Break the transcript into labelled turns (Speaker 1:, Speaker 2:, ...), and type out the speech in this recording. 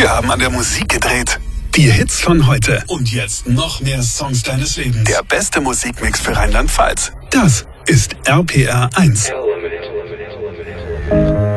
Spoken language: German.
Speaker 1: Wir haben an der Musik gedreht. Die Hits von heute. Und jetzt noch mehr Songs deines Lebens. Der beste Musikmix für Rheinland-Pfalz. Das ist RPR 1.